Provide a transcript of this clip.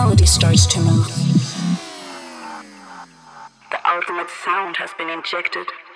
melody starts to move. The ultimate sound has been injected.